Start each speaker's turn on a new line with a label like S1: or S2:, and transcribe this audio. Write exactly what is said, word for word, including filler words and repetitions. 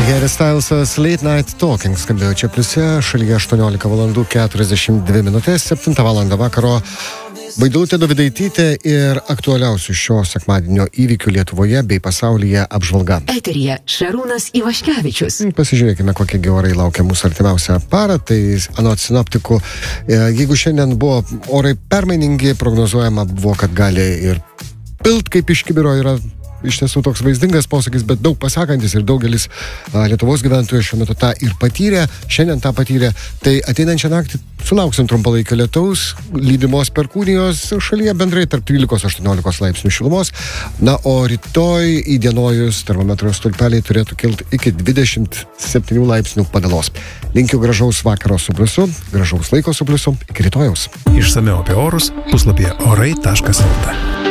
S1: Harry Stylesas Late Night Talking skambėjo čia pliuse, šalyje aštuoniolika valandų keturiasdešimt dvi minutės, septintą valandą vakaro. Vaidilutė Dovydaitytė ir aktualiausių šio sekmadienio įvykių Lietuvoje bei pasaulyje apžvalga.
S2: Eteryje Šarūnas Ivaškevičius.
S1: Pasižiūrėkime, kokie orai laukia mūsų artimiausią parą. Tai anot sinoptikų, jeigu šiandien buvo orai permainingi, prognozuojama buvo, kad gali ir pilt kaip iš kibiro, yra iš tiesų toks vaizdingas posakis, bet daug pasakantis ir daugelis a, Lietuvos gyventojų šiuo metu tą ir patyrė, šiandien tą patyrė. Tai ateinančią naktį sulauksim trumpalaikio lietaus, lydimos perkūnijos, šalyje bendrai tarp trylikos aštuoniolikos laipsnių šilumos. Na, o rytoj įdienojus termometro stulpeliai turėtų kilti iki dvidešimt septynių laipsnių padalos. Linkiu gražaus vakaro su pliusu, gražaus laiko su pliusu, iki rytojaus.
S3: Išsamiau apie orus puslapyje orai taškas lt.